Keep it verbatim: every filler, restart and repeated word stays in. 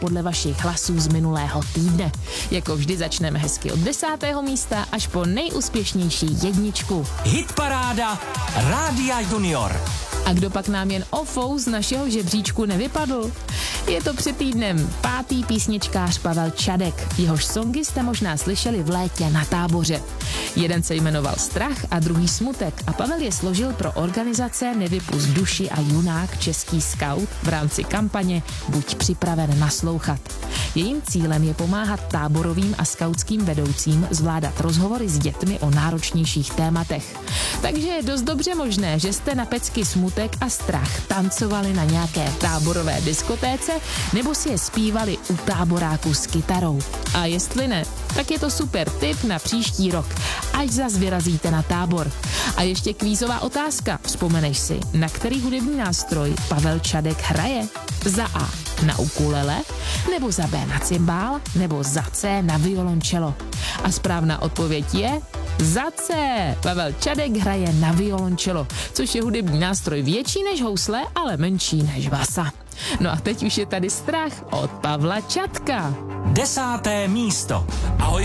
podle vašich hlasů z minulého týdne. Jako vždy začneme hezky od desátého místa až po nejúspěšnější jedničku. Hitparáda Rádia Junior. A kdo pak nám jen ofou z našeho žebříčku nevypadl? Je to před týdnem pátý písničkář Pavel Čadek. Jehož songy jste možná slyšeli v létě na táboře. Jeden se jmenoval Strach a druhý Smutek a Pavel je složil pro organizace Nevypusť duši a Junák Český skaut v rámci kampaně Buď připraven naslouchat. Jejím cílem je pomáhat táborovým a skautským vedoucím zvládat rozhovory s dětmi o náročnějších tématech. Takže je dost dobře možné, že jste na pecky Smutek a Strach tancovali na nějaké táborové diskotéce nebo si je zpívali u táboráku s kytarou. A jestli ne, tak je to super tip na příští rok, až zas vyrazíte na tábor. A ještě kvízová otázka. Vzpomeneš si, na který hudební nástroj Pavel Čadek hraje? Za A na ukulele, nebo za B na cymbál, nebo za C na violončelo. A správná odpověď je za C. Pavel Čadek hraje na violončelo, což je hudební nástroj větší než housle, ale menší než basa. No a teď už je tady Strach od Pavla Čadka. Desáté místo. Ahoj.